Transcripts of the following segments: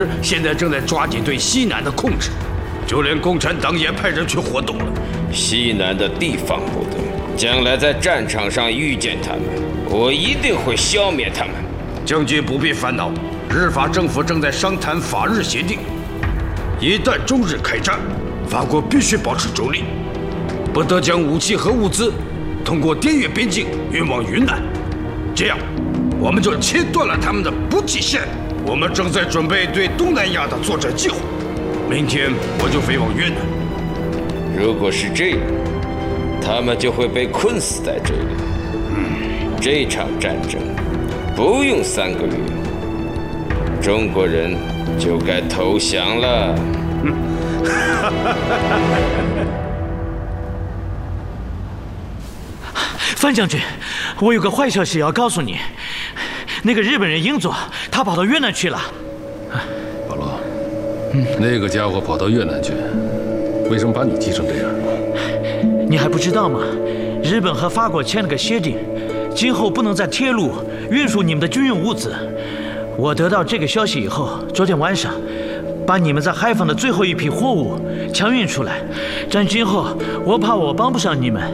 现在正在抓紧对西南的控制，就连共产党也派人去活动了。 西南的地方部队，将来在战场上遇见他们，我一定会消灭他们。 将军不必烦恼，日法政府正在商谈法日协定。一旦中日开战，法国必须保持中立，不得将武器和物资通过滇越边境运往云南，这样我们就切断了他们的补给线。我们正在准备对东南亚的作战计划，明天我就飞往越南。 如果是这样，他们就会被困死在这里。这场战争不用3个月，中国人就该投降了。 范将军，我有个坏消息要告诉你，那个日本人英佐，他跑到越南去了。 保罗，那个家伙跑到越南去，为什么把你急成这样？ 你还不知道吗？日本和法国签了个协定，今后不能在铁路运输你们的军用物资。我得到这个消息以后，昨天晚上把你们在海防的最后一批货物强运出来，但今后我怕我帮不上你们。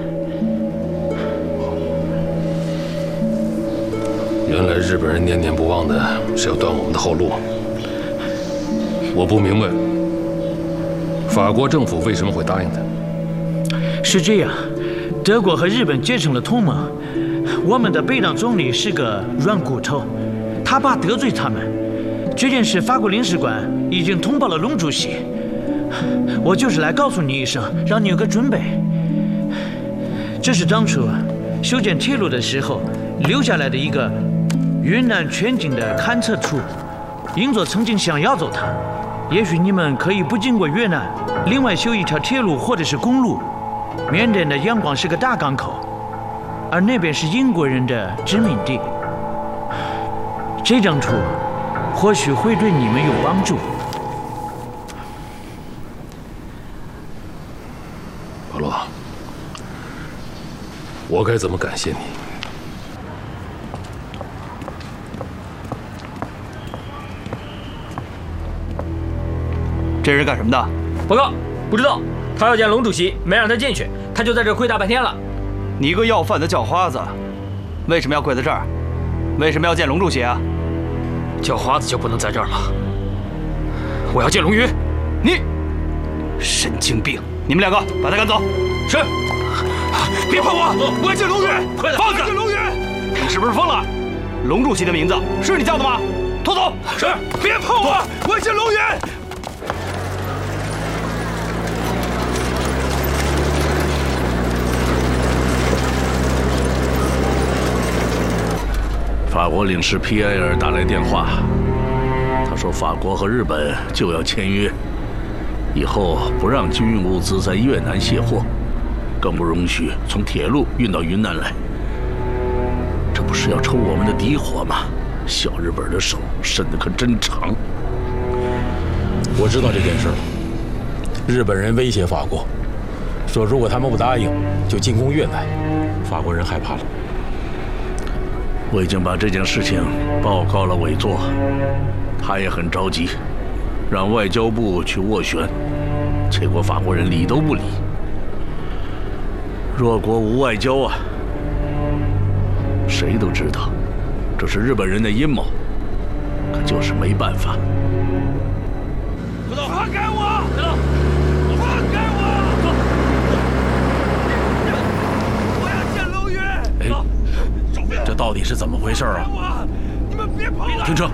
原来日本人念念不忘的是要断我们的后路。我不明白，法国政府为什么会答应他？ 是这样，德国和日本结成了同盟，我们的北党总理是个软骨头，他怕得罪他们。这件事法国领事馆已经通报了龙主席，我就是来告诉你一声，让你有个准备。这是当初修建铁路的时候留下来的一个云南全景的勘测图，英佐曾经想要走它，也许你们可以不经过越南，另外修一条铁路或者是公路。缅甸的仰光是个大港口，而那边是英国人的殖民地。这张图或许会对你们有帮助。 保罗，我该怎么感谢你？ 这人干什么的？ 报告，不知道。他要见龙主席，没让他进去，他就在这跪大半天了。 你个要饭的叫花子，为什么要跪在这儿？为什么要见龙主席啊？ 叫花子就不能在这儿吗？我要见龙云。 你神经病！你们2个把他赶走。 是。别碰我！我要见龙云！ 快点，放下！龙云，你是不是疯了？龙主席的名字是你叫的吗？拖走！ 是。别碰我！我要见龙云！ 法国领事皮埃尔打来电话，他说法国和日本就要签约，以后不让军用物资在越南卸货，更不容许从铁路运到云南来。这不是要抽我们的底火吗？小日本的手伸得可真长。 我知道这件事了，日本人威胁法国，说如果他们不答应，就进攻越南。法国人害怕了。 我已经把这件事情报告了委座，他也很着急，让外交部去斡旋，结果法国人理都不理。弱国无外交啊，谁都知道这是日本人的阴谋，可就是没办法。 放开我！放开我！我要见龙云！ 哎，这到底是怎么回事啊？ 你们别碰我！ 停车！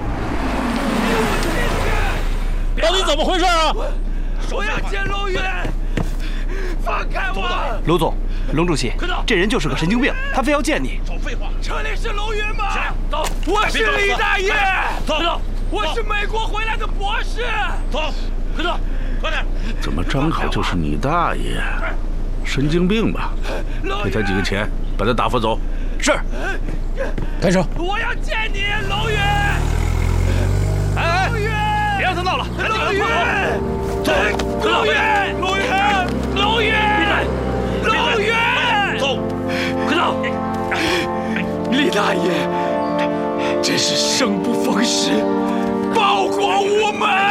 到底怎么回事啊？ 我要见龙云！放开我！ 卢总，龙主席，这人就是个神经病，他非要见你。 少废话！这里是龙云吗？走！我是李大爷。走！我是美国回来的博士。走！快走！快点！ 怎么张口就是你大爷？神经病吧？给他几个钱，把他打发走。 是。 开车！ 我要见你，龙云！ 哎，别让他闹了！ 龙云！走！龙云！龙云！龙云！龙云！走！快走！李大爷，真是生不逢时，报国无门。